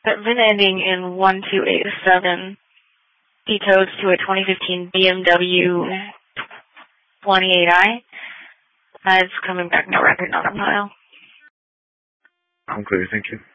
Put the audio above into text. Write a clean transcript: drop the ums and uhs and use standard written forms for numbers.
VIN ending in 1287 details to a 2015 BMW 28i. It's coming back, no record, not on file. I'm clear, thank you.